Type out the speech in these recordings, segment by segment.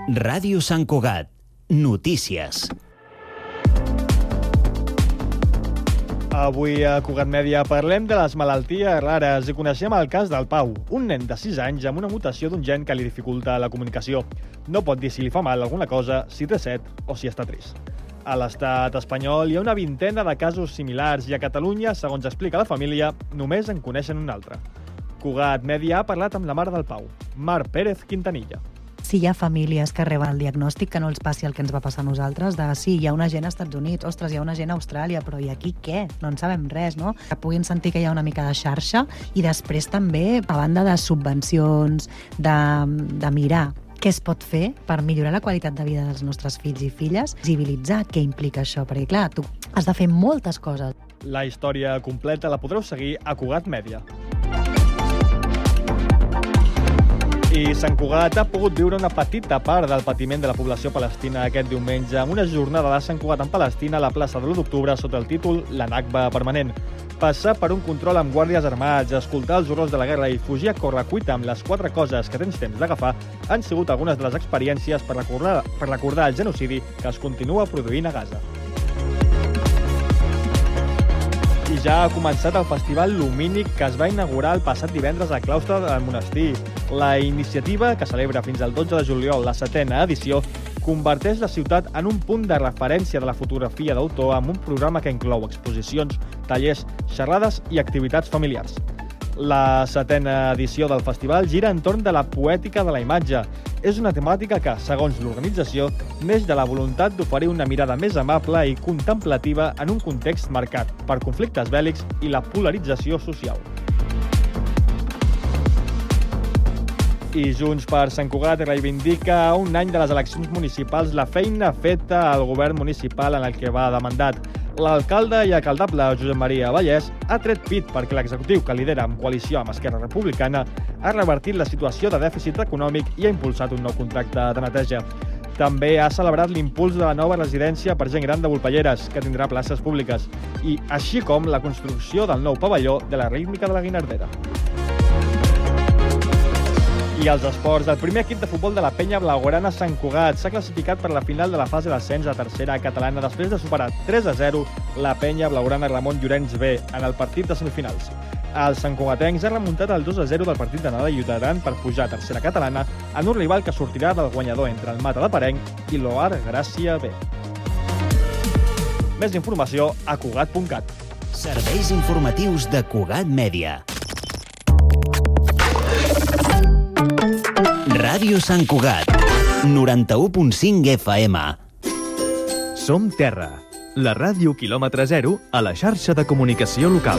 Ràdio Sant Cugat. Notícies. Avui a Cugat Mèdia parlem de les malalties rares i coneixem el cas del Pau, un nen de 6 anys amb una mutació d'un gen que li dificulta la comunicació. No pot dir si li fa mal alguna cosa, si té set o si està trist. A l'estat espanyol hi ha una vintena de casos similars i a Catalunya, segons explica la família, només en coneixen un altre. Cugat Mèdia ha parlat amb la mare del Pau, Mar Pérez Quintanilla. Si hi ha famílies que reben el diagnòstic, que no els passi el que ens va passar a nosaltres, de sí, hi ha una gent als Estats Units, ostres, hi ha una gent a Austràlia, però i aquí què? No en sabem res, no? Que puguin sentir que hi ha una mica de xarxa i després també, a banda de subvencions, de mirar què es pot fer per millorar la qualitat de vida dels nostres fills i filles, visibilitzar què implica això, perquè clar, tu has de fer moltes coses. La història completa la podreu seguir a Cugat Mèdia. I Sant Cugat ha pogut viure una petita part del patiment de la població palestina aquest diumenge amb una jornada de Sant Cugat en Palestina a la plaça de l'1 d'octubre sota el títol La Nakba Permanent. Passar per un control amb guàrdies armats, escoltar els horrors de la guerra i fugir a correcuita amb les 4 coses que tens temps d'agafar han sigut algunes de les experiències per recordar el genocidi que es continua produint a Gaza. I ja ha començat el Festival Lumínic que es va inaugurar el passat divendres al claustre del monestir. La iniciativa, que celebra fins al 12 de juliol la 7ª edició, converteix la ciutat en un punt de referència de la fotografia d'autor amb un programa que inclou exposicions, tallers, xerrades i activitats familiars. La 7ª edició del festival gira entorn de la poètica de la imatge. És una temàtica que, segons l'organització, neix de la voluntat d'oferir una mirada més amable i contemplativa en un context marcat per conflictes bèl·lics i la polarització social. I Junts per Sant Cugat reivindica a un any de les eleccions municipals la feina feta al govern municipal en el que va de mandat. L'alcalde i alcaldable Josep Maria Vallès ha tret pit perquè l'executiu que lidera amb coalició amb Esquerra Republicana ha revertit la situació de dèficit econòmic i ha impulsat un nou contracte de neteja. També ha celebrat l'impuls de la nova residència per gent gran de Volpelleres, que tindrà places públiques, i així com la construcció del nou pavelló de la rítmica de la Guinardera. I als esports, el primer equip de futbol de la Penya Blaugrana Sant Cugat s'ha classificat per la final de la fase d'ascens a tercera catalana després de superar 3-0 la Penya Blaugrana Ramon Llorenç B en el partit de semifinals. Els santcugatencs han remuntat el 2-0 del partit d'anada i lluitaran per pujar a tercera catalana en un rival que sortirà del guanyador entre el Mata de Parenc i l'Oar Gràcia B. Més informació a Cugat.cat. Serveis informatius de Cugat Mèdia. Ràdio Sant Cugat, 91.5 FM. Som Terra, la ràdio quilòmetre zero a la xarxa de comunicació local.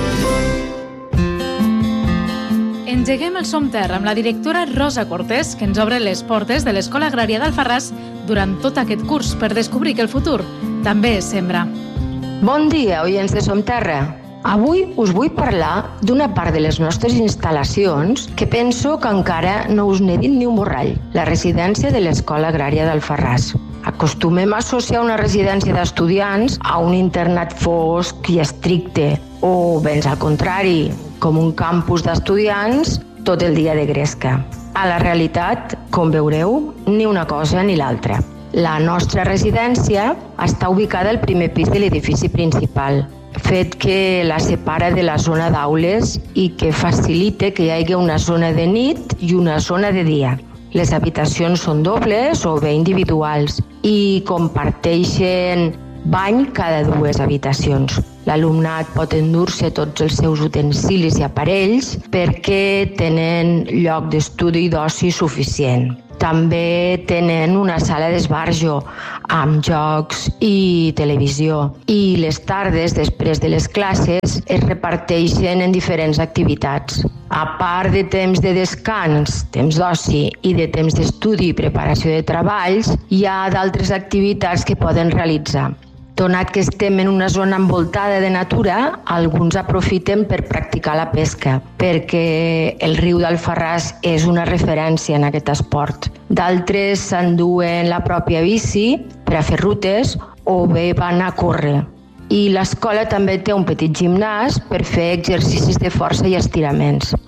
Engeguem el Som Terra amb la directora Rosa Cortés, que ens obre les portes de l'Escola Agrària d'Alfarràs durant tot aquest curs per descobrir que el futur també és sembra. Bon dia, oients de Som Terra. Avui us vull parlar d'una part de les nostres instal·lacions que penso que encara no us n'he dit ni un borrall, la residència de l'Escola Agrària d'Alfarràs. Acostumem a associar una residència d'estudiants a un internat fosc i estricte, o bens al contrari, com un campus d'estudiants tot el dia de gresca. A la realitat, com veureu, ni una cosa ni l'altra. La nostra residència està ubicada al primer pis de l'edifici principal, fet que la separa de la zona d'aules i que facilita que hi hagi una zona de nit i una zona de dia. Les habitacions són dobles o bé individuals i comparteixen bany cada 2 habitacions. L'alumnat pot endur-se tots els seus utensilis i aparells perquè tenen lloc d'estudi i d'oci suficient. També tenen una sala d'esbarjo amb jocs i televisió. I les tardes, després de les classes, es reparteixen en diferents activitats. A part de temps de descans, temps d'oci i de temps d'estudi i preparació de treballs, hi ha d'altres activitats que poden realitzar. Donat que estem en una zona envoltada de natura, alguns aprofiten per practicar la pesca, perquè el riu d'Alfarràs és una referència en aquest esport. D'altres s'enduen la pròpia bici per a fer rutes o bé van a córrer. I l'escola també té un petit gimnàs per fer exercicis de força i estiraments.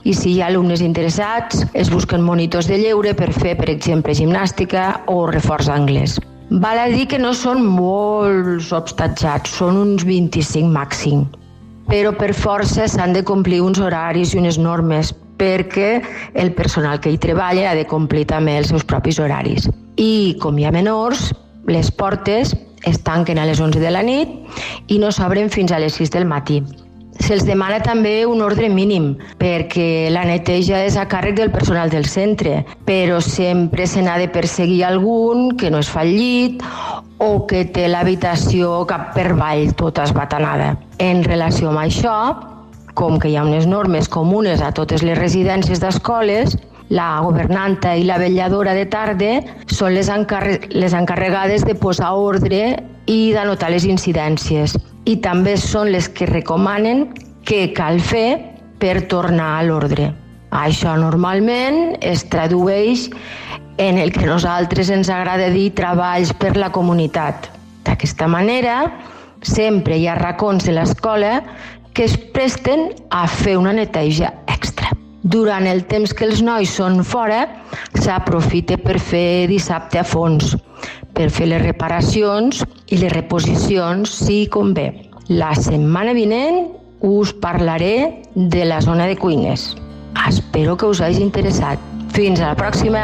i si hi ha alumnes interessats, es busquen monitors de lleure per fer, per exemple, gimnàstica o reforç d'anglès. Val a dir que no són molts obstatjats, són uns 25 màxim, però per força s'han de complir uns horaris i unes normes perquè el personal que hi treballa ha de complir també els seus propis horaris. I com hi ha menors, les portes es tanquen a les 11 de la nit i no s'obren fins a les 6 del matí. Se'ls demana també un ordre mínim, perquè la neteja és a càrrec del personal del centre, però sempre se n'ha de perseguir algun que no es fa al llit o que té l'habitació cap per avall tota esbatanada. En relació amb això, com que hi ha unes normes comunes a totes les residències d'escoles, la governanta i la vetlladora de tarda són les encarregades de posar ordre i d'anotar les incidències. I també són les que recomanen què cal fer per tornar a l'ordre. Això normalment es tradueix en el que nosaltres ens agrada dir treballs per la comunitat. D'aquesta manera, sempre hi ha racons de l'escola que es presten a fer una neteja extra. Durant el temps que els nois són fora, s'aprofita per fer dissabte a fons, per fer les reparacions i les reposicions si convé. La setmana vinent us parlaré de la zona de cuines. Espero que us hagi interessat. Fins a la pròxima!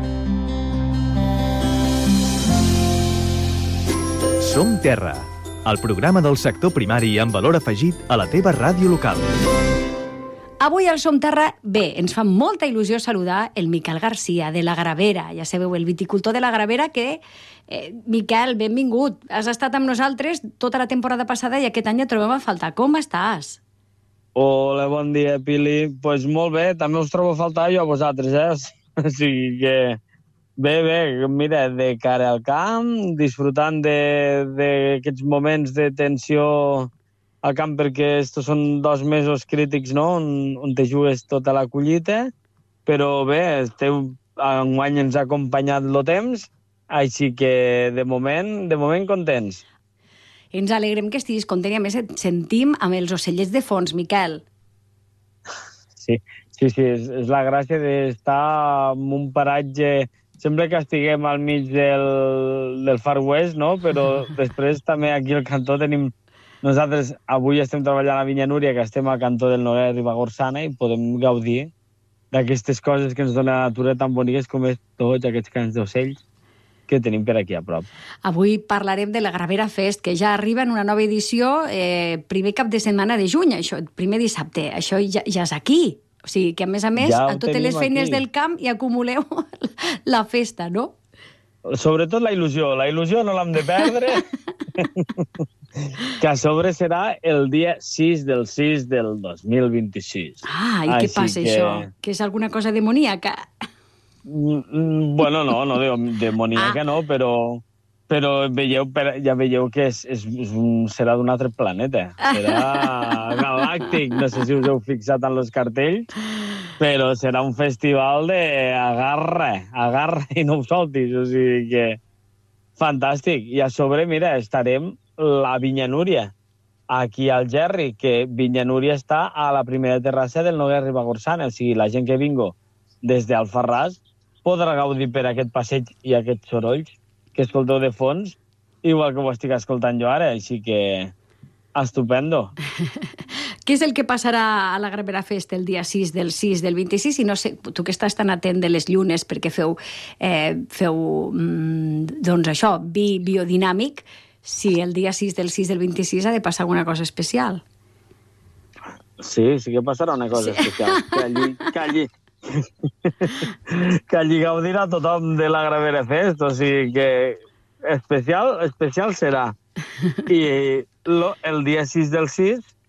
Som Terra, el programa del sector primari amb valor afegit a la teva ràdio local. Avui al Som Terra, bé, ens fa molta il·lusió saludar el Miquel Garcia, de la Gravera. Ja sabeu, el viticultor de la Gravera, que, Miquel, benvingut. Has estat amb nosaltres tota la temporada passada i aquest any et trobem a faltar. Com estàs? Hola, bon dia, Pili. Doncs pues molt bé, també us trobo a faltar jo a vosaltres, O sigui que... Bé, mira, de cara al camp, disfrutant d'aquests moments de tensió al camp, perquè estos són 2 mesos crítics, no?, on te jugues tota la collita, però bé, enguany ens ha acompanyat el temps, així que de moment contents. Ens alegrem que estiguis content i a més et sentim amb els ocellets de fons, Miquel. Sí, és la gràcia d'estar en un paratge, sempre que estiguem al mig del Far West, no?, però després també aquí al cantó tenim... Nosaltres avui estem treballant a Vinya Núria, que estem al cantó del Noguera Ribagorçana, i podem gaudir d'aquestes coses que ens dona la natura tan boniques com és tots aquests cants d'ocells que tenim per aquí a prop. Avui parlarem de la Gravera Fest, que ja arriba en una nova edició primer cap de setmana de juny, això, primer dissabte. Això ja és aquí. O sigui que, a més, ja a totes les feines aquí del camp hi acumuleu la festa, no? Sobretot la il·lusió no l'hem de perdre, que a sobre serà el dia 6 del 6 del 2026. Ah, i què passa això? Que és alguna cosa demoníaca? Bueno, no demoníaca no, però ja veieu que serà d'un altre planeta. Serà galàctic, no sé si us heu fixat en els cartells, però serà un festival d'agarra i no ho soltis, o sigui que fantàstic. I a sobre, mira, estarem a Vinya Núria, aquí al Gerri, que Vinya Núria està a la primera terrassa del Noguera Ribagorçana, o sigui, la gent que vingo des d'Alfarràs podrà gaudir per aquest passeig i aquests sorolls que escolteu de fons, igual que ho estic escoltant jo ara, així que estupendo. Què és el que passarà a la Gravera Fest el dia 6 del 6 del 26? I no sé, tu que estàs tan atent de les llunes perquè feu doncs això, biodinàmic, si el dia 6 del 6 del 26 ha de passar alguna cosa especial. Sí que passarà una cosa especial. Que allí gaudirà tothom de la Gravera Fest, o sigui que especial serà. I el dia 6 del 6